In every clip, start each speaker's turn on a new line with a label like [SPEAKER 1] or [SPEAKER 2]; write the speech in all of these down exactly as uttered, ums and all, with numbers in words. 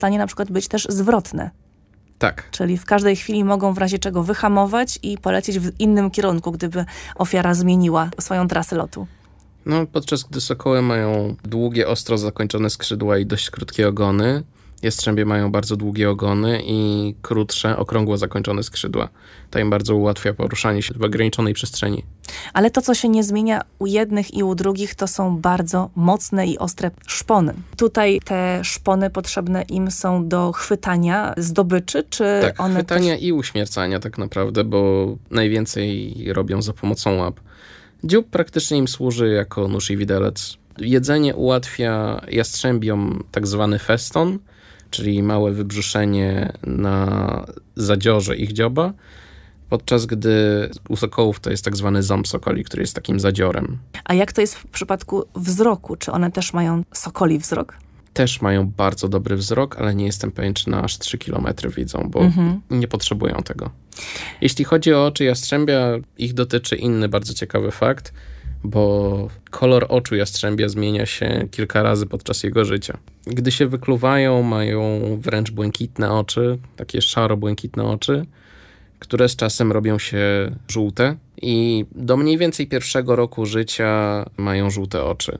[SPEAKER 1] stanie na przykład być też zwrotne.
[SPEAKER 2] Tak.
[SPEAKER 1] Czyli w każdej chwili mogą w razie czego wyhamować i polecieć w innym kierunku, gdyby ofiara zmieniła swoją trasę lotu.
[SPEAKER 2] No, podczas gdy sokoły mają długie, ostro zakończone skrzydła i dość krótkie ogony, jastrzębie mają bardzo długie ogony i krótsze, okrągło zakończone skrzydła. To im bardzo ułatwia poruszanie się w ograniczonej przestrzeni.
[SPEAKER 1] Ale to, co się nie zmienia u jednych i u drugich, to są bardzo mocne i ostre szpony. Tutaj te szpony potrzebne im są do chwytania zdobyczy, czy
[SPEAKER 2] tak,
[SPEAKER 1] one
[SPEAKER 2] chwytania
[SPEAKER 1] też...
[SPEAKER 2] i uśmiercania tak naprawdę, bo najwięcej robią za pomocą łap. Dziób praktycznie im służy jako nóż i widelec. Jedzenie ułatwia jastrzębiom tak zwany feston, czyli małe wybrzuszenie na zadziorze ich dzioba, podczas gdy u sokołów to jest tak zwany ząb sokoli, który jest takim zadziorem.
[SPEAKER 1] A jak to jest w przypadku wzroku? Czy one też mają sokoli wzrok?
[SPEAKER 2] Też mają bardzo dobry wzrok, ale nie jestem pewien, czy na aż trzy kilometry widzą, bo mhm. nie potrzebują tego. Jeśli chodzi o oczy jastrzębia, ich dotyczy inny bardzo ciekawy fakt, bo kolor oczu jastrzębia zmienia się kilka razy podczas jego życia. Gdy się wykluwają, mają wręcz błękitne oczy, takie szaro-błękitne oczy, które z czasem robią się żółte i do mniej więcej pierwszego roku życia mają żółte oczy.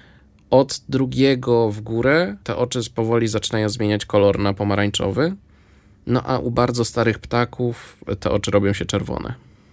[SPEAKER 2] Od drugiego w górę te oczy powoli zaczynają zmieniać kolor na pomarańczowy, no a u bardzo starych ptaków te oczy robią się czerwone.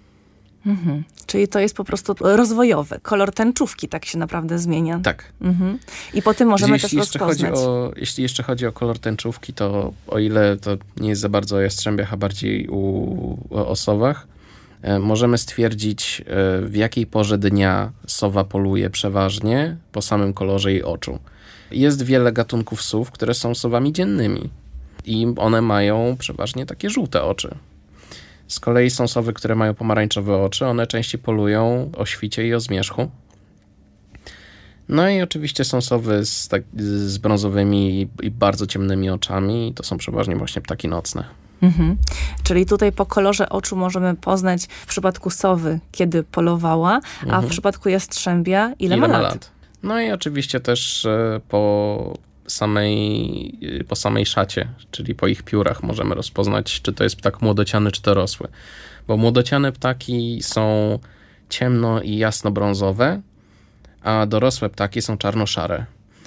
[SPEAKER 1] Mhm. Czyli to jest po prostu rozwojowe. Kolor tęczówki tak się naprawdę zmienia.
[SPEAKER 2] Tak.
[SPEAKER 1] Mhm. I po tym możemy
[SPEAKER 2] jeśli
[SPEAKER 1] też
[SPEAKER 2] jeszcze
[SPEAKER 1] rozpoznać.
[SPEAKER 2] Chodzi o, jeśli jeszcze chodzi o kolor tęczówki, to o ile to nie jest za bardzo o jastrzębiach, a bardziej u, o, o sowach, e, możemy stwierdzić, e, w jakiej porze dnia sowa poluje przeważnie po samym kolorze jej oczu. Jest wiele gatunków sów, które są sowami dziennymi i one mają przeważnie takie żółte oczy. Z kolei są sowy, które mają pomarańczowe oczy. One częściej polują o świcie i o zmierzchu. No i oczywiście są sowy z, tak, z brązowymi i, i bardzo ciemnymi oczami. I to są przeważnie właśnie ptaki nocne.
[SPEAKER 1] Mhm. Czyli tutaj po kolorze oczu możemy poznać w przypadku sowy, kiedy polowała, a
[SPEAKER 2] mhm.
[SPEAKER 1] w przypadku jastrzębia ile,
[SPEAKER 2] ile
[SPEAKER 1] ma lat.
[SPEAKER 2] lat. No i oczywiście też po samej, po samej szacie, czyli po ich piórach możemy rozpoznać, czy to jest ptak młodociany, czy dorosły. Bo młodociane ptaki są ciemno i jasno-brązowe, a dorosłe ptaki są czarno-szare.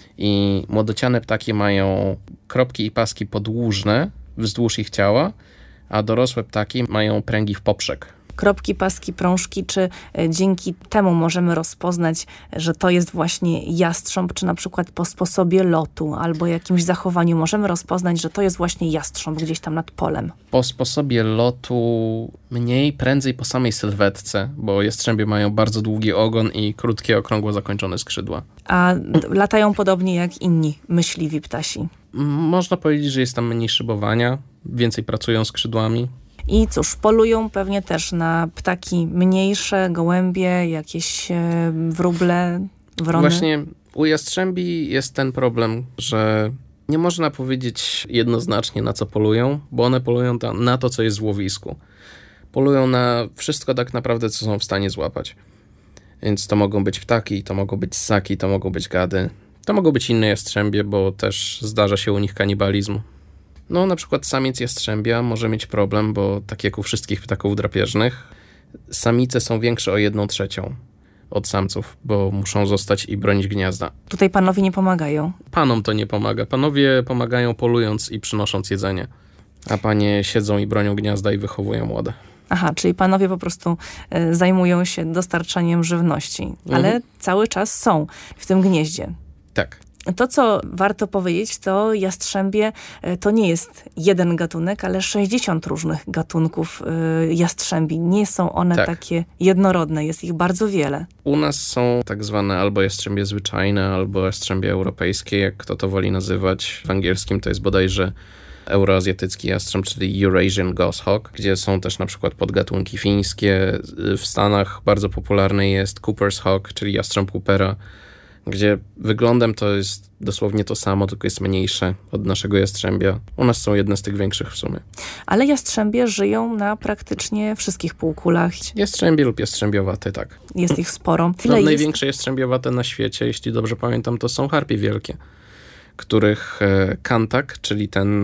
[SPEAKER 2] I młodociane ptaki mają kropki i paski podłużne wzdłuż ich ciała, a dorosłe ptaki mają pręgi w poprzek.
[SPEAKER 1] Kropki, paski, prążki, czy dzięki temu możemy rozpoznać, że to jest właśnie jastrząb, czy na przykład po sposobie lotu albo jakimś zachowaniu możemy rozpoznać, że to jest właśnie jastrząb gdzieś tam nad polem?
[SPEAKER 2] Po sposobie lotu mniej, prędzej po samej sylwetce, bo jastrzębie mają bardzo długi ogon i krótkie, okrągło zakończone skrzydła.
[SPEAKER 1] A latają podobnie jak inni myśliwi ptasi?
[SPEAKER 2] Można powiedzieć, że jest tam mniej szybowania, więcej pracują skrzydłami.
[SPEAKER 1] I cóż, polują pewnie też na ptaki mniejsze, gołębie, jakieś wróble, wrony.
[SPEAKER 2] Właśnie u jastrzębi jest ten problem, że nie można powiedzieć jednoznacznie, na co polują, bo one polują na to, co jest w łowisku. Polują na wszystko tak naprawdę, co są w stanie złapać. Więc to mogą być ptaki, to mogą być ssaki, to mogą być gady. To mogą być inne jastrzębie, bo też zdarza się u nich kanibalizm. No, na przykład samiec jastrzębia może mieć problem, bo tak jak u wszystkich ptaków drapieżnych, samice są większe o jedną trzecią od samców, bo muszą zostać i bronić gniazda.
[SPEAKER 1] Tutaj panowie nie pomagają?
[SPEAKER 2] Panom to nie pomaga. Panowie pomagają polując i przynosząc jedzenie, a panie siedzą i bronią gniazda i wychowują młode.
[SPEAKER 1] Aha, czyli panowie po prostu y, zajmują się dostarczaniem żywności, mhm. ale cały czas są w tym gnieździe.
[SPEAKER 2] Tak.
[SPEAKER 1] To, co warto powiedzieć, to jastrzębie to nie jest jeden gatunek, ale sześćdziesiąt różnych gatunków jastrzębi. Nie są one
[SPEAKER 2] tak.
[SPEAKER 1] takie jednorodne, jest ich bardzo wiele.
[SPEAKER 2] U nas są tak zwane albo jastrzębie zwyczajne, albo jastrzębie europejskie, jak kto to woli nazywać. W angielskim to jest bodajże euroazjatycki jastrząb, czyli Eurasian Goshawk, gdzie są też na przykład podgatunki fińskie. W Stanach bardzo popularny jest Cooper's Hawk, czyli jastrząb Coopera, gdzie wyglądem to jest dosłownie to samo, tylko jest mniejsze od naszego jastrzębia. U nas są jedne z tych większych w sumie.
[SPEAKER 1] Ale jastrzębie żyją na praktycznie wszystkich półkulach.
[SPEAKER 2] Jastrzębie lub jastrzębiowate, tak.
[SPEAKER 1] Jest ich sporo.
[SPEAKER 2] No, największe jastrzębiowate na świecie, jeśli dobrze pamiętam, to są harpie wielkie, których kantak, czyli ten